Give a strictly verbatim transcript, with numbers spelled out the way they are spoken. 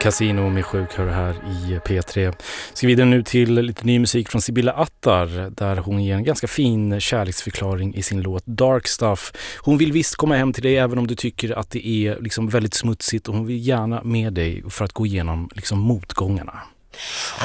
Casino med Sjukör här i P tre. Ska vidare nu till lite ny musik från Sibylla Attar där hon ger en ganska fin kärleksförklaring i sin låt Dark Stuff. Hon vill visst komma hem till dig även om du tycker att det är liksom väldigt smutsigt och hon vill gärna med dig för att gå igenom liksom motgångarna.